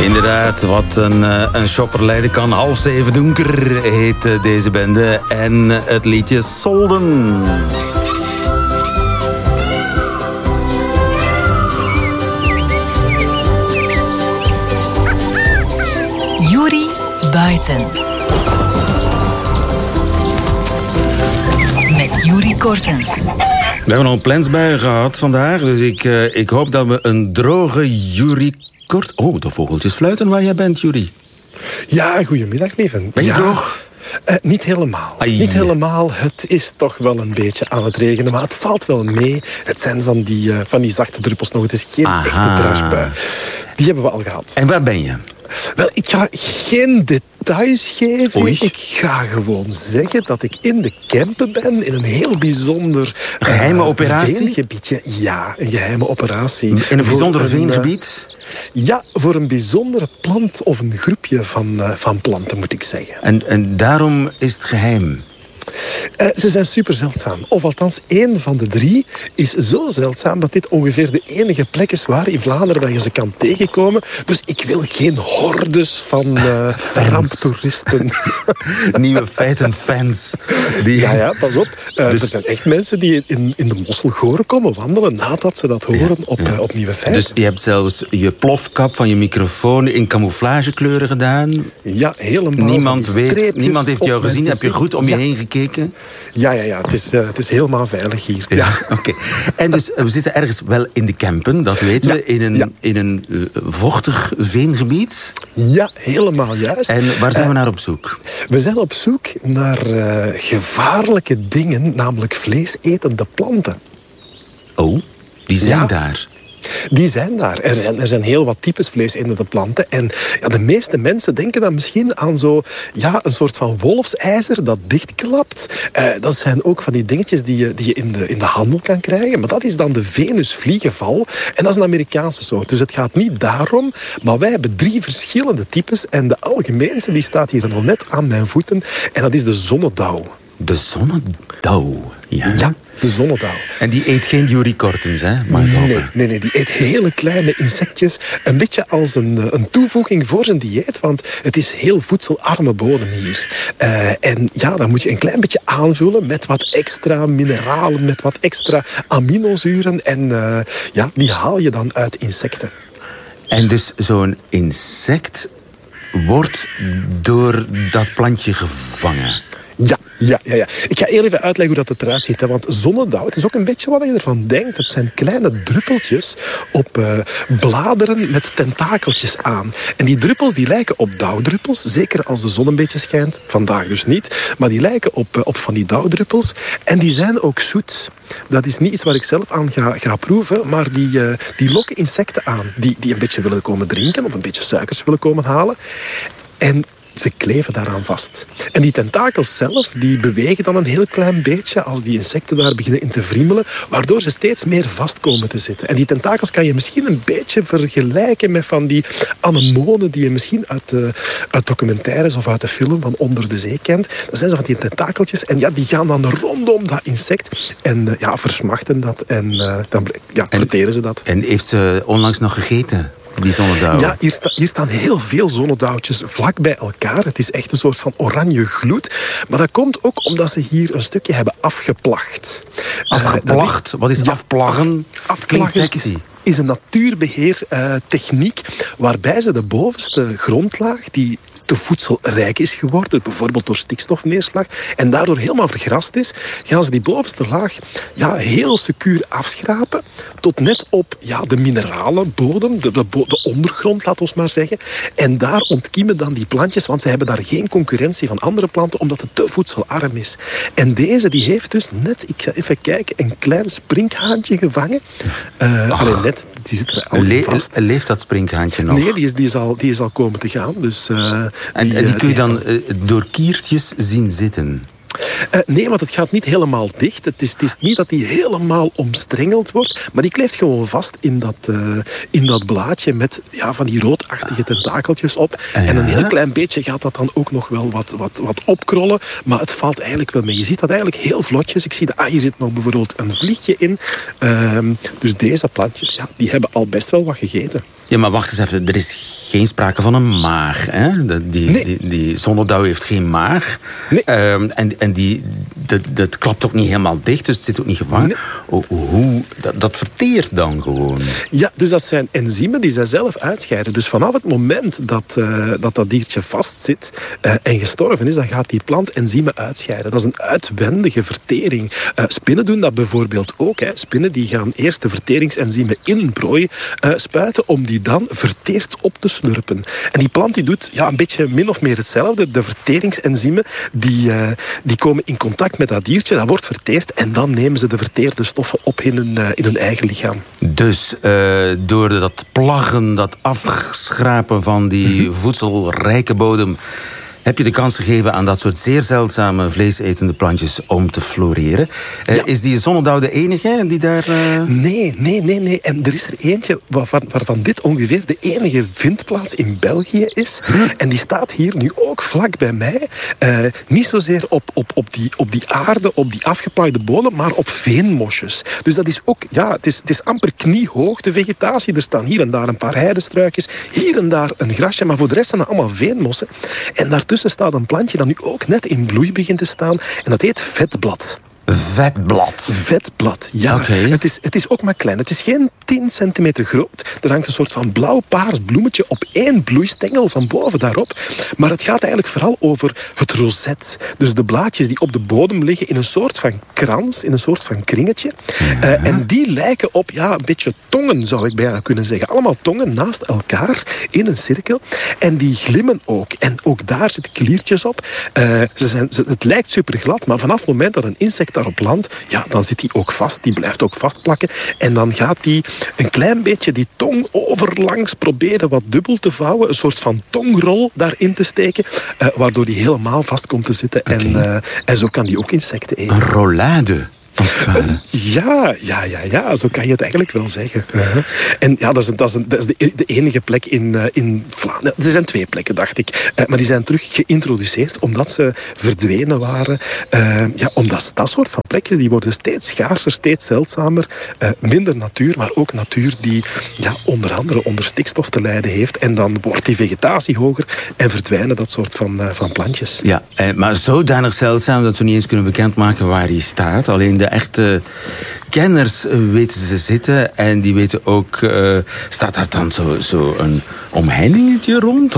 Inderdaad, wat een shopper leiden kan. 6:30 donker heet deze bende. En het liedje Solden. Yuri Buiten. Met Yuri Kortens. We hebben al plensbuien gehad vandaag. Dus ik hoop dat we een droge Yuri Kort... Oh, de vogeltjes fluiten waar jij bent, Yuri. Ja, goedemiddag, lieven. Ben je droog? Niet helemaal. Ai. Niet helemaal. Het is toch wel een beetje aan het regenen, maar het valt wel mee. Het zijn van die zachte druppels nog. Het is geen echte drasbui. Die hebben we al gehad. En waar ben je? Wel, ik ga geen details geven. Oei. Ik ga gewoon zeggen dat ik in de Kempen ben, in een heel bijzonder... Een geheime operatie? Veengebiedje. Ja, een geheime operatie. In een bijzonder veengebied? Ja, voor een bijzondere plant of een groepje van planten, moet ik zeggen. En daarom is het geheim. Ze zijn super zeldzaam. Of althans, 1 van de 3 is zo zeldzaam dat dit ongeveer de enige plek is waar in Vlaanderen dat je ze kan tegenkomen. Dus ik wil geen hordes van ramptoeristen. Nieuwe feiten-fans. Ja, pas op. Er zijn echt mensen die in de Mosselgoren komen wandelen nadat ze dat horen op Nieuwe Feiten. Dus je hebt zelfs je plofkap van je microfoon in camouflagekleuren gedaan. Ja, helemaal. Niemand heeft jou gezien. Heb je goed om je heen gekeken? Ja. Het is helemaal veilig hier. Ja. Oké. En dus we zitten ergens wel in de Kempen, dat weten we. In een vochtig veengebied. Ja, helemaal juist. En waar zijn we naar op zoek? We zijn op zoek naar gevaarlijke dingen, namelijk vleesetende planten. Oh, die zijn daar. Die zijn daar. Er zijn heel wat types vleesetende planten. En de meeste mensen denken dan misschien aan een soort van wolfsijzer dat dichtklapt. Dat zijn ook van die dingetjes die je in de handel kan krijgen. Maar dat is dan de venusvliegenval. En dat is een Amerikaanse soort. Dus het gaat niet daarom. Maar wij hebben 3 verschillende types. En de algemeenste die staat hier nog net aan mijn voeten. En dat is de zonnedauw. De zonnedauw, ja. Ja, de zonnedauw. En die eet geen Yuri Kortens, hè? Nee, die eet hele kleine insectjes. Een beetje als een toevoeging voor zijn dieet, want het is heel voedselarme bodem hier. En dan moet je een klein beetje aanvullen met wat extra mineralen, met wat extra aminozuren. En die haal je dan uit insecten. En dus zo'n insect wordt door dat plantje gevangen. Ja. Ik ga heel even uitleggen hoe dat eruit ziet. Hè? Want zonnedauw, het is ook een beetje wat je ervan denkt. Het zijn kleine druppeltjes op bladeren met tentakeltjes aan. En die druppels die lijken op dauwdruppels. Zeker als de zon een beetje schijnt. Vandaag dus niet. Maar die lijken op van die dauwdruppels. En die zijn ook zoet. Dat is niet iets waar ik zelf aan ga proeven. Maar die lokken insecten aan. Die een beetje willen komen drinken. Of een beetje suikers willen komen halen. En ze kleven daaraan vast. En die tentakels zelf, die bewegen dan een heel klein beetje als die insecten daar beginnen in te wriemelen, waardoor ze steeds meer vast komen te zitten. En die tentakels kan je misschien een beetje vergelijken met van die anemonen die je misschien uit documentaires of uit de film van Onder de Zee kent. Dat zijn zo van die tentakeltjes en die gaan dan rondom dat insect en versmachten dat en dan verteren ze dat. En heeft ze onlangs nog gegeten? Die zonnedauw. Ja, hier staan heel veel zonnedauwtjes vlak bij elkaar. Het is echt een soort van oranje gloed. Maar dat komt ook omdat ze hier een stukje hebben afgeplacht. Afgeplacht? Wat is afplaggen? Afplaggen is een natuurbeheertechniek waarbij ze de bovenste grondlaag die te voedselrijk is geworden, bijvoorbeeld door stikstofneerslag, en daardoor helemaal vergrast is, gaan ze die bovenste laag heel secuur afschrapen, tot net op de mineralen bodem, de ondergrond, laten we maar zeggen. En daar ontkiemen dan die plantjes, want ze hebben daar geen concurrentie van andere planten, omdat het te voedselarm is. En deze die heeft dus net, ik ga even kijken, een klein sprinkhaantje gevangen. Alleen net, die zit er al vast. Leeft dat sprinkhaantje nog? Nee, die is al komen te gaan. Dus, en die kun je dan door kiertjes zien zitten? Nee, want het gaat niet helemaal dicht. Het is niet dat die helemaal omstrengeld wordt, maar die kleeft gewoon vast in dat blaadje met van die roodachtige tentakeltjes op. En een heel klein beetje gaat dat dan ook nog wel wat opkrollen, maar het valt eigenlijk wel mee. Je ziet dat eigenlijk heel vlotjes. Ik zie dat hier zit nog bijvoorbeeld een vliegje in. Dus deze plantjes, die hebben al best wel wat gegeten. Ja, maar wacht eens even. Er is geen sprake van een maag. Hè? Die zonnedauw heeft geen maag. Nee. En dat klapt ook niet helemaal dicht, dus het zit ook niet gevangen. Nee. Dat verteert dan gewoon? Ja, dus dat zijn enzymen die zij zelf uitscheiden. Dus vanaf het moment dat diertje vastzit en gestorven is, dan gaat die plant enzymen uitscheiden. Dat is een uitwendige vertering. Spinnen doen dat bijvoorbeeld ook. Hè. Spinnen die gaan eerst de verteringsenzymen in prooi spuiten om die dan verteerd op te slurpen. En die plant die doet een beetje min of meer hetzelfde. De verteringsenzymen die komen in contact met dat diertje, dat wordt verteerd en dan nemen ze de verteerde stoffen op in hun eigen lichaam. Dus door dat plaggen, dat afschrapen van die voedselrijke bodem, heb je de kans gegeven aan dat soort zeer zeldzame vleesetende plantjes om te floreren. Is die zonnedauw de enige die daar... Nee. En er is er eentje waarvan dit ongeveer de enige vindplaats in België is. En die staat hier nu ook vlak bij mij. Niet zozeer op die aarde, op die afgeplagde bodem, maar op veenmosjes. Dus dat is ook, het is amper kniehoog, de vegetatie. Er staan hier en daar een paar heidestruikjes, hier en daar een grasje, maar voor de rest zijn dat allemaal veenmossen. En daartussen staat een plantje dat nu ook net in bloei begint te staan. En dat heet vetblad. Vetblad, ja. Okay. Het is ook maar klein. Het is geen 10 centimeter groot. Er hangt een soort van blauw-paars bloemetje op 1 bloeistengel van boven daarop. Maar het gaat eigenlijk vooral over het roset. Dus de blaadjes die op de bodem liggen in een soort van krans, in een soort van kringetje. En die lijken op een beetje tongen, zou ik bijna kunnen zeggen. Allemaal tongen naast elkaar in een cirkel. En die glimmen ook. En ook daar zitten kliertjes op. Het lijkt super glad, maar vanaf het moment dat een insect daarop landt, dan zit die ook vast. Die blijft ook vastplakken. En dan gaat die een klein beetje die tong overlangs proberen wat dubbel te vouwen. Een soort van tongrol daarin te steken. Waardoor die helemaal vast komt te zitten. Okay. En zo kan die ook insecten eten. Een rollade. Ja, zo kan je het eigenlijk wel zeggen. En dat is de enige plek in Vlaanderen. Er zijn 2 plekken, dacht ik. Maar die zijn terug geïntroduceerd omdat ze verdwenen waren. Omdat dat soort van plekjes, die worden steeds schaarser, steeds zeldzamer. Minder natuur, maar ook natuur die onder andere onder stikstof te lijden heeft. En dan wordt die vegetatie hoger en verdwijnen dat soort van plantjes. Ja, maar zodanig zeldzaam dat we niet eens kunnen bekendmaken waar die staat. Alleen de echte kenners weten ze zitten en die weten ook... staat daar dan zo een omheiningetje rond?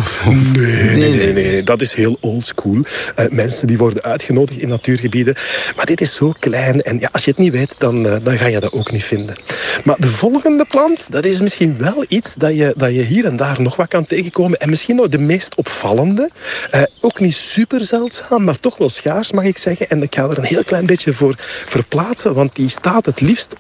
Nee, dat is heel oldschool. Mensen die worden uitgenodigd in natuurgebieden. Maar dit is zo klein en als je het niet weet, dan ga je dat ook niet vinden. Maar de volgende plant, dat is misschien wel iets dat je hier en daar nog wat kan tegenkomen. En misschien nog de meest opvallende. Ook niet super zeldzaam, maar toch wel schaars, mag ik zeggen. En ik ga er een heel klein beetje voor verplaatsen, want die staat het liefst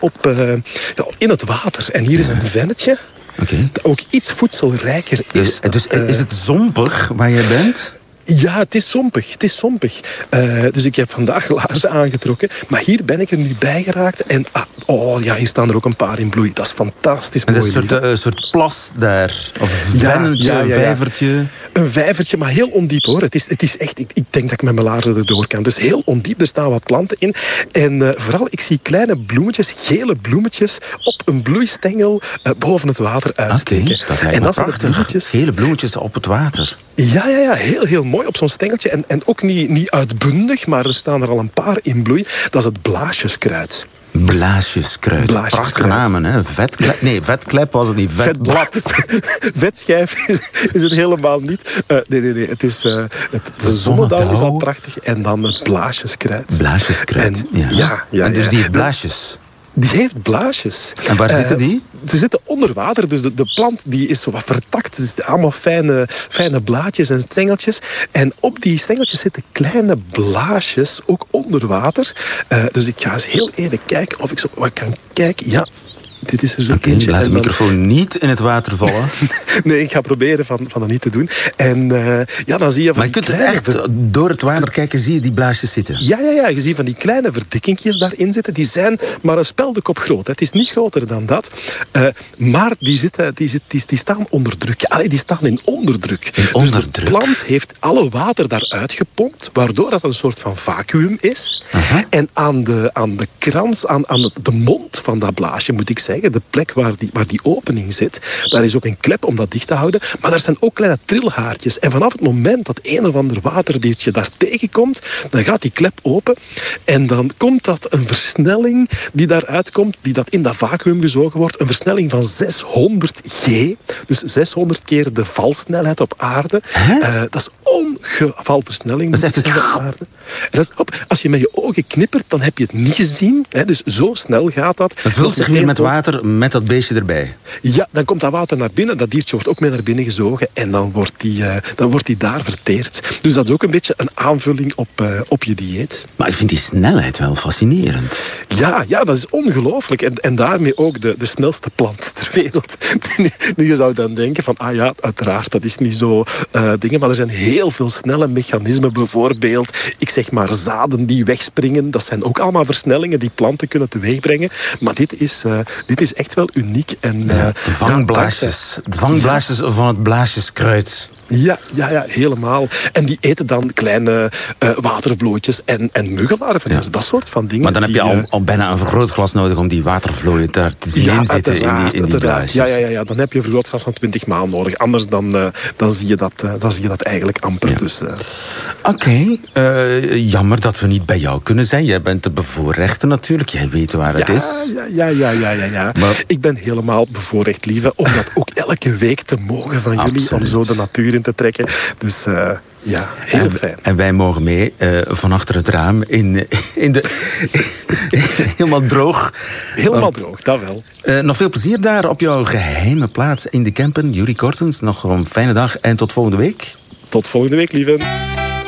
in het water. En hier is een vennetje. Okay. Dat ook iets voedselrijker is. Dus is het zompig waar je bent? Ja, het is zompig. Dus ik heb vandaag laarzen aangetrokken. Maar hier ben ik er nu bij geraakt. En hier staan er ook een paar in bloei. Dat is fantastisch mooi. En dat is een soort plas daar? Of een vijvertje? Een vijvertje, maar heel ondiep hoor. Het is echt, ik denk dat ik met mijn laarzen erdoor kan. Dus heel ondiep, er staan wat planten in. En vooral, ik zie kleine bloemetjes, gele bloemetjes, op een bloeistengel boven het water uitsteken. Okay, dat lijkt me prachtig. Gele bloemetjes op het water. Ja, heel mooi op zo'n stengeltje. En ook niet uitbundig, maar er staan er al een paar in bloei. Dat is het blaasjeskruid. Blaasjeskruid. Prachtige namen, hè? Vetklep. Nee, vetklep was het niet. Vetblad. Vetschijf is het helemaal niet. Nee. Het is... de zonnedauw is al prachtig. En dan het blaasjeskruid. Blaasjeskruid, en dus die heeft blaasjes. Die heeft blaasjes. En waar zitten die? Ze zitten onder water, dus de plant die is zo wat vertakt. Het is allemaal fijne blaadjes en stengeltjes. En op die stengeltjes zitten kleine blaasjes, ook onder water. Dus ik ga eens heel even kijken of ik zo wat kan kijken. Ja, dit is er zo eentje. Laat de microfoon niet in het water vallen. Nee, ik ga proberen van dat niet te doen. En dan zie je van. Maar je kunt het echt door het water kijken, zie je die blaasjes zitten. Ja, je ziet van die kleine verdikkingjes daarin zitten. Die zijn maar een speldekop groot. Het is niet groter dan dat. Maar die staan onder druk. Die staan in onderdruk. Dus de plant heeft alle water daaruit gepompt, waardoor dat een soort van vacuüm is. En aan de krans, aan de mond van dat blaasje, moet ik zeggen, zeggen, de plek waar die opening zit, daar is ook een klep om dat dicht te houden. Maar daar zijn ook kleine trilhaartjes. En vanaf het moment dat een of ander waterdiertje daar tegenkomt, dan gaat die klep open. En dan komt dat een versnelling die daaruit komt, die dat in dat vacuüm gezogen wordt. Een versnelling van 600 G. Dus 600 keer de valsnelheid op aarde. Dat is ongevalversnelling. Dat is echt het... op aarde. En dat is, als je met je ogen knippert, dan heb je het niet gezien. Dus zo snel gaat dat. Het vult zich weer met water, met dat beestje erbij. Ja, dan komt dat water naar binnen. Dat diertje wordt ook mee naar binnen gezogen. En dan wordt die daar verteerd. Dus dat is ook een beetje een aanvulling op je dieet. Maar ik vind die snelheid wel fascinerend. Ja, dat is ongelooflijk. En daarmee ook de snelste plant ter wereld. Nu, je zou dan denken van, uiteraard, dat is niet zo dingen. Maar er zijn heel veel snelle mechanismen. Bijvoorbeeld, ik zeg maar zaden die wegspringen. Dat zijn ook allemaal versnellingen die planten kunnen teweegbrengen. Maar dit is echt wel uniek. En, vangblaasjes. Vangblaasjes van het blaasjeskruid. Ja, helemaal. En die eten dan kleine watervlooitjes en muggenlarven. Dus dat soort van dingen. Maar dan heb je al bijna een vergrootglas nodig om die watervlooien te zien zitten in die blaasjes. Ja, dan heb je een vergrootglas van 20 maal nodig. Anders dan zie je dat eigenlijk amper. Ja. Dus, Oké, jammer dat we niet bij jou kunnen zijn. Jij bent de bevoorrechte natuurlijk. Jij weet waar het is. Ja. Maar ik ben helemaal bevoorrecht, lieve. Om dat ook elke week te mogen van jullie. Om zo de natuur in te trekken. Dus heel fijn. En wij mogen mee van achter het raam in de... helemaal droog. Helemaal droog, dat wel. Nog veel plezier daar op jouw geheime plaats in de Kempen. Yuri Kortens, nog een fijne dag en tot volgende week. Tot volgende week, lieve.